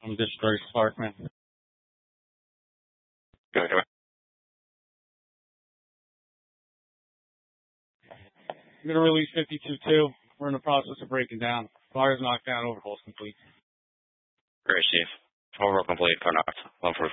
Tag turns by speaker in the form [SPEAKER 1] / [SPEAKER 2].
[SPEAKER 1] I'm just very Spark, man.
[SPEAKER 2] Good.
[SPEAKER 1] I'm going to release 52-2. We're in the process of breaking down. Fire's knocked down, overhaul's complete.
[SPEAKER 2] Great, Chief. Overall complete, car knocked. 144.